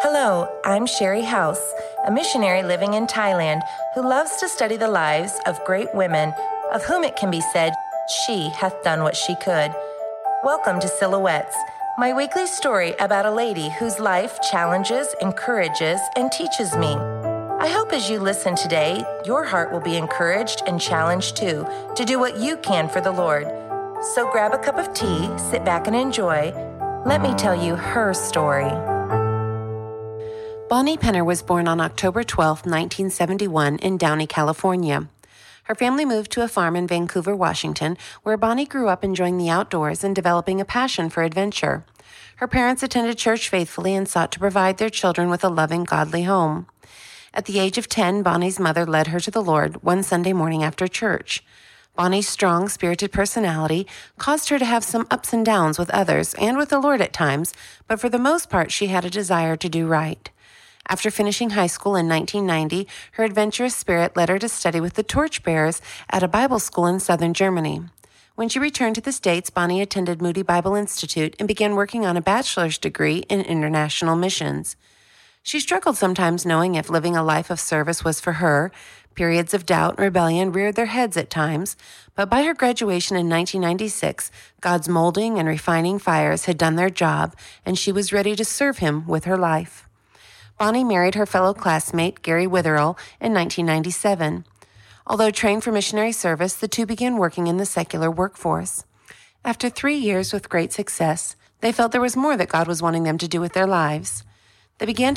Hello, I'm Sherry House, a missionary living in Thailand who loves to study the lives of great women, of whom it can be said, she hath done what she could. Welcome to Silhouettes, my weekly story about a lady whose life challenges, encourages, and teaches me. I hope as you listen today, your heart will be encouraged and challenged too to do what you can for the Lord. So grab a cup of tea, sit back and enjoy. Let me tell you her story. Bonnie Penner was born on October 12, 1971 in Downey, California. Her family moved to a farm in Vancouver, Washington, where Bonnie grew up enjoying the outdoors and developing a passion for adventure. Her parents attended church faithfully and sought to provide their children with a loving, godly home. At the age of 10, Bonnie's mother led her to the Lord one Sunday morning after church. Bonnie's strong, spirited personality caused her to have some ups and downs with others and with the Lord at times, but for the most part, she had a desire to do right. After finishing high school in 1990, her adventurous spirit led her to study with the Torchbearers at a Bible school in southern Germany. When she returned to the States, Bonnie attended Moody Bible Institute and began working on a bachelor's degree in international missions. She struggled sometimes knowing if living a life of service was for her. Periods of doubt and rebellion reared their heads at times, but by her graduation in 1996, God's molding and refining fires had done their job, and she was ready to serve Him with her life. Bonnie married her fellow classmate, Gary Witherell, in 1997. Although trained for missionary service, the two began working in the secular workforce. After 3 years with great success, they felt there was more that God was wanting them to do with their lives. They began